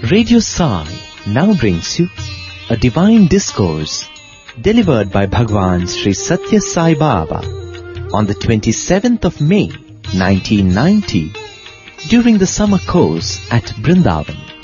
Radio Sai now brings you a divine discourse delivered by Bhagwan Sri Satya Sai Baba on the 27th of May 1990 during the summer course at Brindavan.